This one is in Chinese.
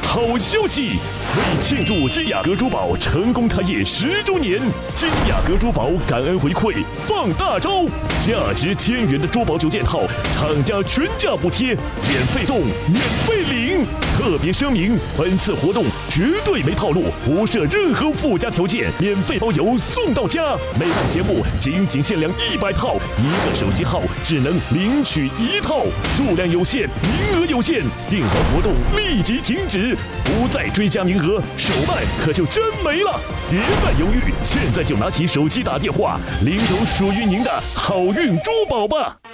好消息！为庆祝金雅阁珠宝成功开业10周年，金雅阁珠宝感恩回馈放大招，价值1000元的珠宝9件套，厂家全价补贴，免费送，免费领。特别声明，本次活动绝对没套路，不设任何附加条件，免费包邮送到家。每档节目仅限量100套，一个手机号只能领取1套，数量有限，名额有限，订单活动立即停止，不再追加名额，手慢可就真没了。别再犹豫，现在就拿起手机打电话，领走属于您的好运珠宝吧。